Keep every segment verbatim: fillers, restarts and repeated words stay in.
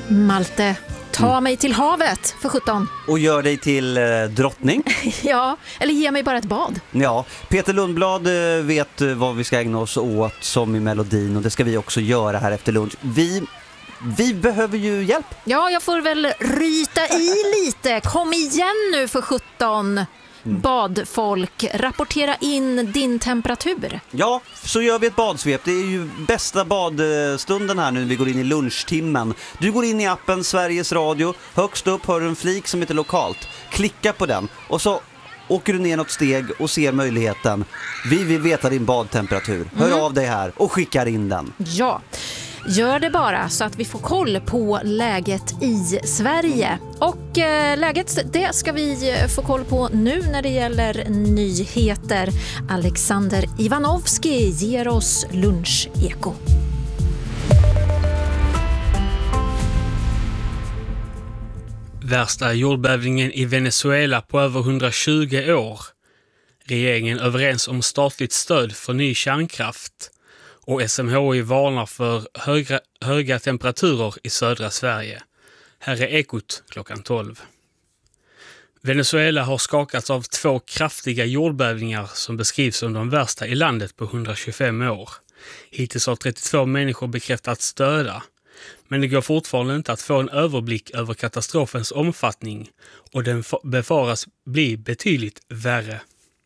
Malte, ta Mm. mig till havet för sjutton. Och gör dig till eh, drottning. Ja, eller ge mig bara ett bad. Ja, Peter Lundblad eh, vet eh, vad vi ska ägna oss åt som i melodin, och det ska vi också göra här efter lunch. Vi, vi behöver ju hjälp. Ja, jag får väl ryta i lite. Kom igen nu för sjutton. Mm. Badfolk, rapportera in din temperatur. Ja, så gör vi ett badsvep. Det är ju bästa badstunden här nu när vi går in i lunchtimmen. Du går in i appen Sveriges Radio. Högst upp hör du en flik som heter lokalt. Klicka på den och så åker du ner något steg och ser möjligheten. Vi vill veta din badtemperatur. Hör Mm. av dig här och skickar in den. Ja, gör det bara så att vi får koll på läget i Sverige. Och eh, läget, det ska vi få koll på nu när det gäller nyheter. Alexander Ivanovski ger oss luncheko. Värsta jordbävningen i Venezuela på över hundratjugo år. Regeringen överens om statligt stöd för ny kärnkraft. Och S M H I varnar för höga, höga temperaturer i södra Sverige. Här är Ekot klockan tolv. Venezuela har skakats av två kraftiga jordbävningar som beskrivs som de värsta i landet på hundratjugofem år. Hittills har trettiotvå människor bekräftats döda. Men det går fortfarande inte att få en överblick över katastrofens omfattning och den befaras bli betydligt värre.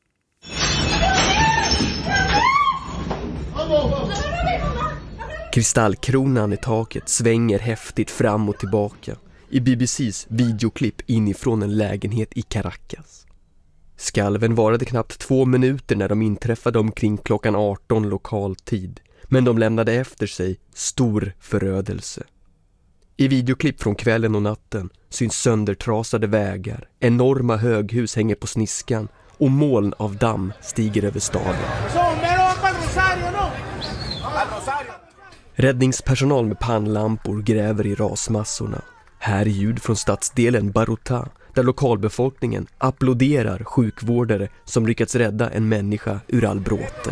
Kristallkronan i taket svänger häftigt fram och tillbaka i B B C:s videoklipp inifrån en lägenhet i Caracas. Skalven varade knappt två minuter när de inträffade omkring klockan arton lokal tid, men de lämnade efter sig stor förödelse. I videoklipp från kvällen och natten syns söndertrasade vägar, enorma höghus hänger på sniskan och moln av damm stiger över staden. Räddningspersonal med pannlampor gräver i rasmassorna. Här är ljud från stadsdelen Baruta, där lokalbefolkningen applåderar sjukvårdare som lyckats rädda en människa ur all bråte.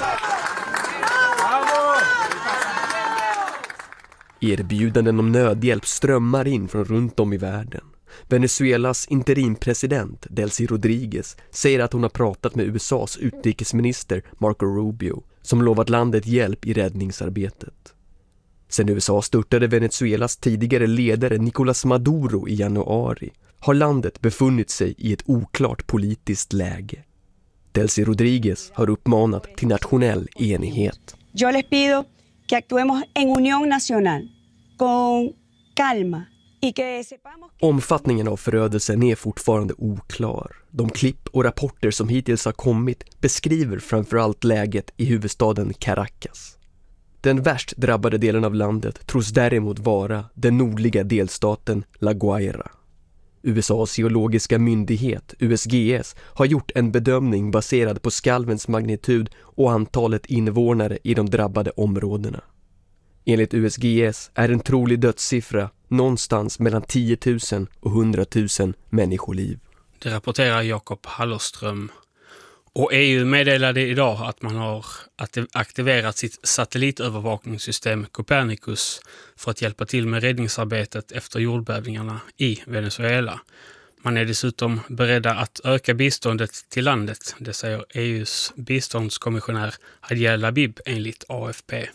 Erbjudanden om nödhjälp strömmar in från runt om i världen. Venezuelas interimpresident Delcy Rodriguez säger att hon har pratat med U S A:s utrikesminister Marco Rubio som lovat landet hjälp i räddningsarbetet. Sen U S A störtade Venezuelas tidigare ledare Nicolás Maduro i januari har landet befunnit sig i ett oklart politiskt läge. Delcy Rodriguez har uppmanat till nationell enighet. Jag les pido que actuemos en unión nacional con calma. Omfattningen av förödelsen är fortfarande oklar. De klipp och rapporter som hittills har kommit beskriver framförallt läget i huvudstaden Caracas. Den värst drabbade delen av landet tros däremot vara den nordliga delstaten La Guaira. U S A:s geologiska myndighet, U S G S, har gjort en bedömning baserad på skalvens magnitud och antalet invånare i de drabbade områdena. Enligt U S G S är en trolig dödssiffra någonstans mellan tio tusen och hundra tusen människoliv. Det rapporterar Jakob Hallerström. Och E U meddelade idag att man har aktiverat sitt satellitövervakningssystem Copernicus för att hjälpa till med räddningsarbetet efter jordbävningarna i Venezuela. Man är dessutom beredda att öka biståndet till landet, det säger E U:s biståndskommissionär Hadiya Labib enligt A F P.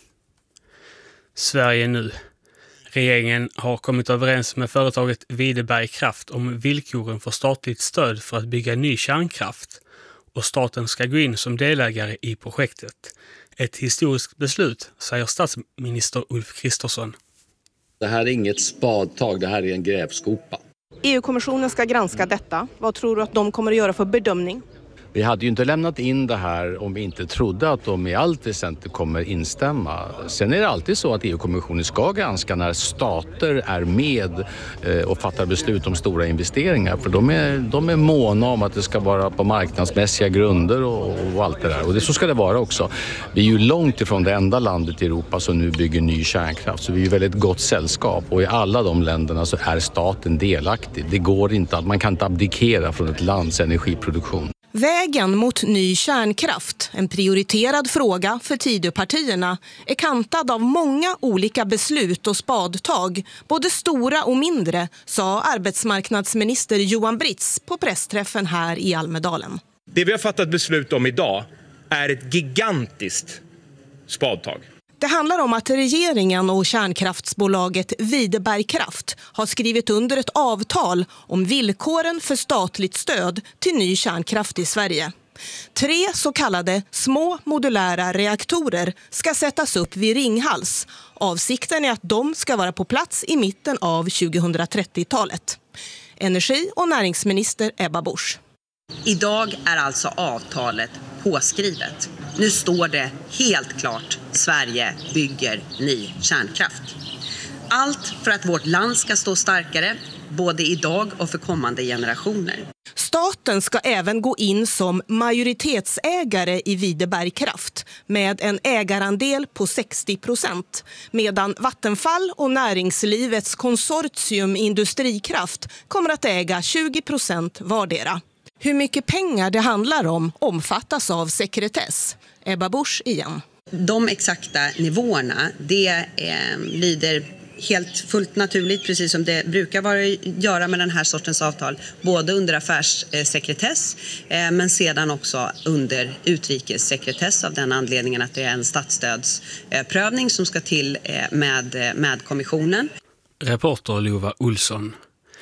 Sverige nu. Regeringen har kommit överens med företaget Videberg Kraft om villkoren för statligt stöd för att bygga ny kärnkraft och staten ska gå in som delägare i projektet. Ett historiskt beslut, säger statsminister Ulf Kristersson. Det här är inget spadtag, det här är en grävskopa. E U-kommissionen ska granska detta. Vad tror du att de kommer att göra för bedömning? Vi hade ju inte lämnat in det här om vi inte trodde att de i allt väsentligt kommer instämma. Sen är det alltid så att E U-kommissionen ska granska när stater är med och fattar beslut om stora investeringar. För de är, de är måna om att det ska vara på marknadsmässiga grunder och, och allt det där. Och det, så ska det vara också. Vi är ju långt ifrån det enda landet i Europa som nu bygger ny kärnkraft. Så vi är ju väldigt gott sällskap. Och i alla de länderna så är staten delaktig. Det går inte att man kan inte abdikera från ett lands energiproduktion. Vägen mot ny kärnkraft, en prioriterad fråga för Tidöpartierna, är kantad av många olika beslut och spadtag, både stora och mindre, sa arbetsmarknadsminister Johan Britz på pressträffen här i Almedalen. Det vi har fattat beslut om idag är ett gigantiskt spadtag. Det handlar om att regeringen och kärnkraftsbolaget Videbergkraft har skrivit under ett avtal om villkoren för statligt stöd till ny kärnkraft i Sverige. Tre så kallade små modulära reaktorer ska sättas upp vid Ringhals. Avsikten är att de ska vara på plats i mitten av tjugohundratrettiotalet. Energi- och näringsminister Ebba Busch. Idag är alltså avtalet påskrivet. Nu står det helt klart: Sverige bygger ny kärnkraft. Allt för att vårt land ska stå starkare, både idag och för kommande generationer. Staten ska även gå in som majoritetsägare i Videbergkraft med en ägarandel på sextio procent, medan Vattenfall och näringslivets konsortium Industrikraft kommer att äga tjugo procent vardera. Hur mycket pengar det handlar om omfattas av sekretess. Ebba Busch igen. De exakta nivåerna, det eh, lyder helt fullt naturligt, precis som det brukar vara göra med den här sortens avtal, både under affärssekretess eh, men sedan också under utrikessekretess, av den anledningen att det är en statsstödsprövning som ska till eh, med, med kommissionen. Reporter Lova Olsson.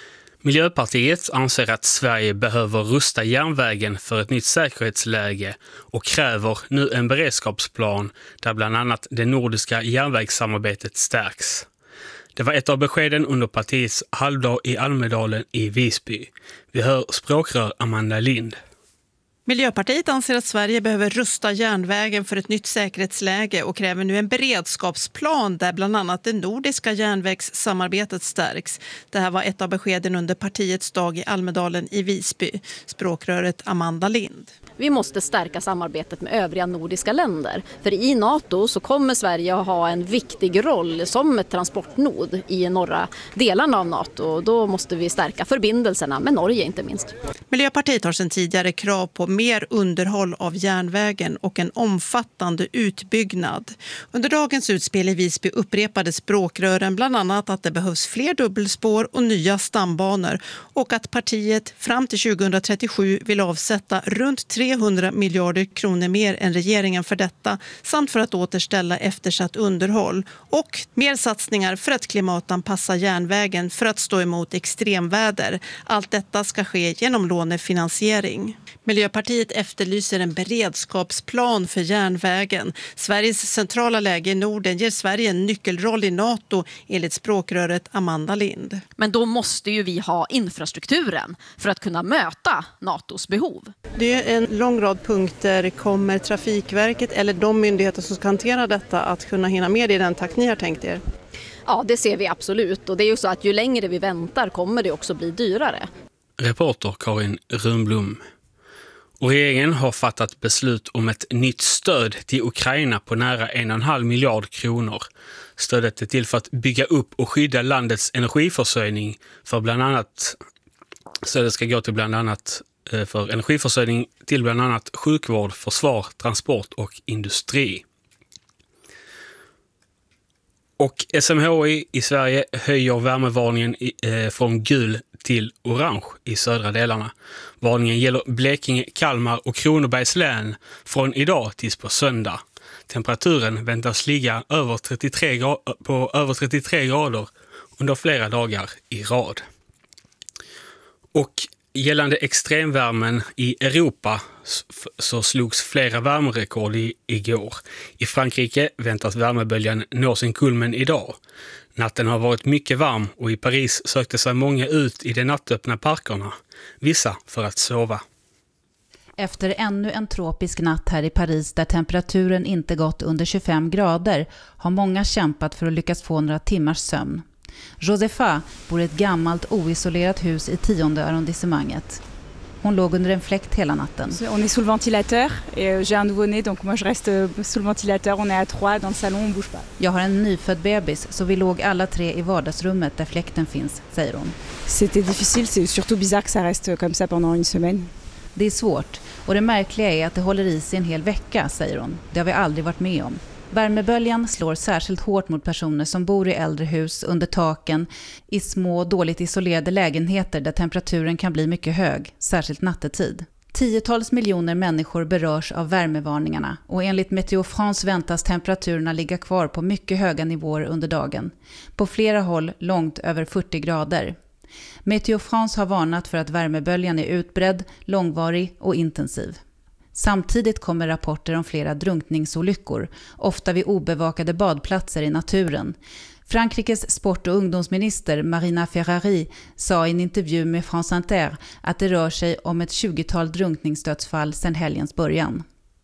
Miljöpartiet anser att Sverige behöver rusta järnvägen för ett nytt säkerhetsläge och kräver nu en beredskapsplan där bland annat det nordiska järnvägssamarbetet stärks. Det var ett av beskeden under partiets halvdag i Almedalen i Visby. Vi hör språkrör Amanda Lind. Miljöpartiet anser att Sverige behöver rusta järnvägen för ett nytt säkerhetsläge och kräver nu en beredskapsplan där bland annat det nordiska järnvägssamarbetet stärks. Det här var ett av beskeden under partiets dag i Almedalen i Visby. Språkröret Amanda Lind. Vi måste stärka samarbetet med övriga nordiska länder. För i NATO så kommer Sverige att ha en viktig roll som ett transportnod i norra delarna av NATO. Då måste vi stärka förbindelserna med Norge inte minst. Miljöpartiet har sedan tidigare krav på mer underhåll av järnvägen och en omfattande utbyggnad. Under dagens utspel i Visby upprepade språkrören bland annat att det behövs fler dubbelspår och nya stambanor och att partiet fram till tjugohundratrettiosju vill avsätta runt trehundra miljarder kronor mer än regeringen för detta, samt för att återställa eftersatt underhåll och mer satsningar för att klimatanpassa järnvägen för att stå emot extremväder. Allt detta ska ske genom lånefinansiering. Miljöpartiet efterlyser en beredskapsplan för järnvägen. Sveriges centrala läge i Norden ger Sverige en nyckelroll i NATO, enligt språkröret Amanda Lind. Men då måste ju vi ha infrastrukturen för att kunna möta NATOs behov. Det är en lång rad punkter. Kommer Trafikverket eller de myndigheter som ska hantera detta att kunna hinna med i den takt ni har tänkt er? Ja, det ser vi absolut. Och det är ju så att ju längre vi väntar kommer det också bli dyrare. Reporter Karin Rundblom. Och regeringen har fattat beslut om ett nytt stöd till Ukraina på nära en och en halv miljard kronor. Stödet är till för att bygga upp och skydda landets energiförsörjning för bland annat stödet ska gå till bland annat för energiförsörjning till bland annat sjukvård, försvar, transport och industri. Och S M H I i Sverige höjer värmevarningen i, eh, från gul till orange i södra delarna. Varningen gäller Blekinge, Kalmar och Kronobergs län från idag tills på söndag. Temperaturen väntas ligga över trettiotre gra- på över trettiotre grader under flera dagar i rad. Och gällande extremvärmen i Europa så slogs flera värmerekord i, igår. I Frankrike väntas värmeböljan nå sin kulmen idag. Natten har varit mycket varm och i Paris sökte sig många ut i de nattöppna parkerna, vissa för att sova. Efter ännu en tropisk natt här i Paris där temperaturen inte gått under tjugofem grader har många kämpat för att lyckas få några timmars sömn. Josefa bor i ett gammalt oisolerat hus i tionde arrondissemanget. Hon låg under en fläkt hela natten. On est sous le ventilateur et j'ai un nouveau-né donc moi je reste sous le ventilateur. On est à trois dans le salon, on bouge pas. Jag har en nyfödd bebis så vi låg alla tre i vardagsrummet där fläkten finns, säger hon. C'était difficile, c'est surtout bizarre que ça reste comme ça pendant une semaine. Det är svårt och det märkliga är att det håller i sig en hel vecka, säger hon. Det har vi aldrig varit med om. Värmeböljan slår särskilt hårt mot personer som bor i äldre hus under taken i små dåligt isolerade lägenheter där temperaturen kan bli mycket hög, särskilt nattetid. Tiotals miljoner människor berörs av värmevarningarna och enligt Météo France väntas temperaturerna ligga kvar på mycket höga nivåer under dagen. På flera håll långt över fyrtio grader. Météo France har varnat för att värmeböljan är utbredd, långvarig och intensiv. Samtidigt kommer rapporter om flera drunkningsolyckor, ofta vid obevakade badplatser i naturen. Frankrikes sport- och ungdomsminister Marina Ferrari sa i en intervju med France Inter att det rör sig om ett tjugotal drunkningsdödsfall sedan helgens början.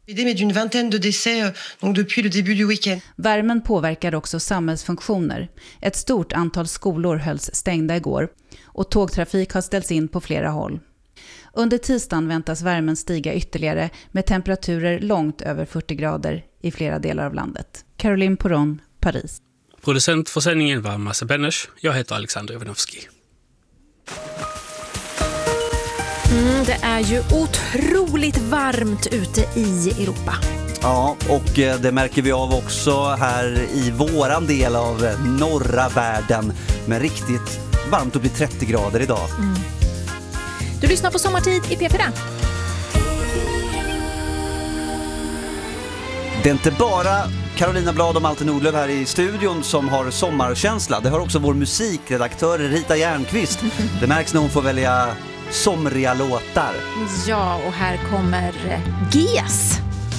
Värmen påverkar också samhällsfunktioner. Ett stort antal skolor hölls stängda igår och tågtrafik har ställts in på flera håll. Under tisdagen väntas värmen stiga ytterligare med temperaturer långt över fyrtio grader i flera delar av landet. Caroline Poron, Paris. Producent för sändningen var Massa Benesch. Jag heter Alexander Ivanovski. Mm, det är ju otroligt varmt ute i Europa. Ja, och det märker vi av också här i våran del av norra världen. Men riktigt varmt, upp i trettio grader idag. Mm. Du lyssnar på Sommartid i P fyra. Det är inte bara Carolina Blad och Malte Nordlöf här i studion som har sommarkänsla. Det har också vår musikredaktör Rita Järnqvist. Det märks när hon får välja somriga låtar. Ja, och här kommer G E S.